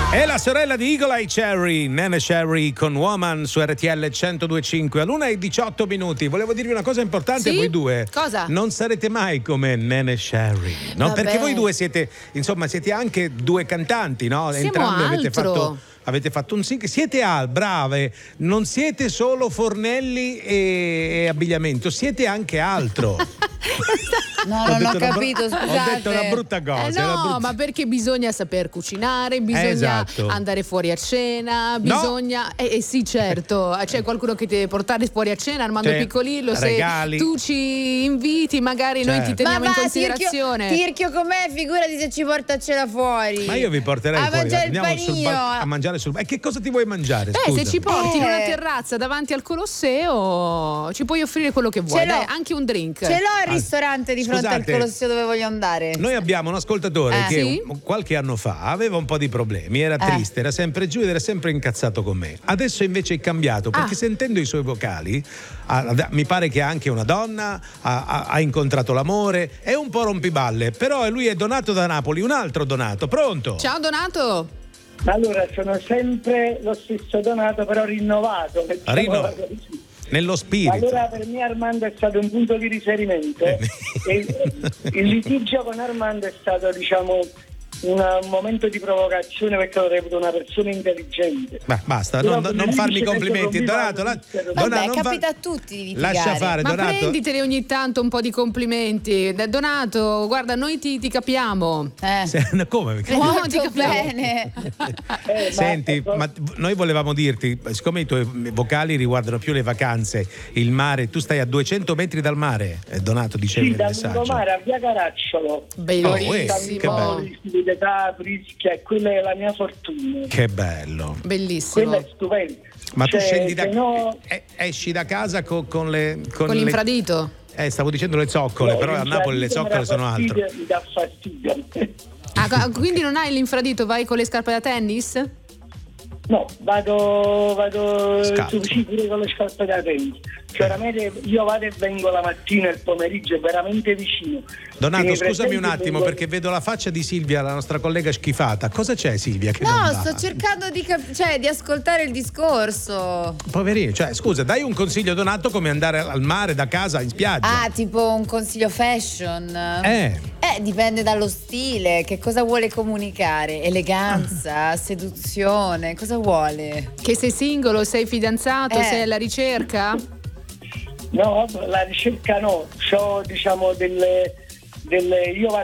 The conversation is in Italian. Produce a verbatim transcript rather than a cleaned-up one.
È la sorella di Eagle Eye Cherry, Nene Cherry con Woman su R T L centodue e cinque all'una e diciotto minuti. Volevo dirvi una cosa importante, sì? Voi due. Cosa? Non sarete mai come Nene Cherry, no? Vabbè. Perché voi due siete, insomma, siete anche due cantanti, no? Siamo Entrambi altro. avete fatto avete fatto un sing, siete al brave, non siete solo fornelli e, e abbigliamento, siete anche altro. No, Ho non ho detto una bru- capito, Ho scusate. detto una brutta cosa. Eh una no, brutta- ma perché bisogna saper cucinare, bisogna Esatto. andare fuori a cena, bisogna. Eh, eh sì, certo, c'è qualcuno che ti deve portare fuori a cena, Armando C'è Piccolillo. Se regali. tu ci inviti, magari noi Certo. ti teniamo Ma in va, considerazione. Tirchio, Tirchio com'è? Figurati se ci porta a cena fuori. Ma io vi porterei a fuori, mangiare il andiamo sul panino. bal- a mangiare sul E che cosa ti vuoi mangiare? Beh, Scusa. se ci porti in una Eh. terrazza davanti al Colosseo, ci puoi offrire quello che vuoi, Ce l'ho. dai, anche un drink. Ce l'ho il ristorante di fronte Scusate. al Colosseo dove voglio andare. Noi abbiamo un ascoltatore Eh. che Sì? un- qualche anno fa aveva un po' di problemi, era Eh. triste, era sempre giù ed era sempre incazzato con me. Adesso invece è cambiato perché Ah. sentendo i suoi vocali, ha- ha- mi pare che anche una donna, ha, ha- ha incontrato l'amore, è un po' rompiballe, però lui è Donato da Napoli, un altro Donato, pronto? Ciao Donato. Allora, sono sempre lo stesso Donato, però rinnovato. mettiamola Rinnovato. così. Nello spirito. Allora, per me Armando è stato un punto di riferimento. Eh. E il litigio con Armando è stato, diciamo, una- un momento di provocazione perché lo reputo una persona intelligente. Ma basta, Però non, come non dice farmi che complimenti, sono Donato. La, vivo all'estero. Donato, Vabbè, non fa- capita a tutti di litigare. Lascia fare, Ma Donato. prenditene ogni tanto un po' di complimenti. Eh, Donato, guarda, noi ti, ti capiamo. Eh. Se- come? No, ti Molto capiamo. bene. Eh, ma- Senti, ma noi volevamo dirti, siccome i tuoi vocali riguardano più le vacanze, il mare, tu stai a duecento metri dal mare, eh, Donato dicevi Sì, nel da messaggio. Lungomare a Via Caracciolo. Bellissimo. che bello. Di età, Prischia, e quella è la mia fortuna. Che bello. Bellissimo. Quella è stupenda. Ma tu Cioè, scendi da se no- eh, esci da casa co- con le con, Con le- l'infradito. Eh, stavo dicendo le zoccole, no, però a Napoli le l'infradito zoccole mi sono dà altro. fastidio, Mi dà fastidio. Ah, quindi non hai l'infradito, vai con le scarpe da tennis? No, vado, vado Scalzo. su sicuro con le scarpe da tennis. Chiaramente io vado e vengo la mattina e il pomeriggio è veramente vicino. Donato, Tieni scusami un presente, attimo vengo- perché vedo la faccia di Silvia, la nostra collega schifata. Cosa c'è Silvia che No, non va? sto cercando di, cap- cioè, di ascoltare il discorso. Poverino, cioè scusa, dai un consiglio Donato come andare al mare da casa in spiaggia. Ah, tipo un consiglio fashion. Eh. Eh, dipende dallo stile, che cosa vuole comunicare? Eleganza, seduzione, cosa vuole? Che sei singolo, sei fidanzato, Eh. sei alla ricerca? No, la ricerca no, c'ho diciamo delle, delle io vado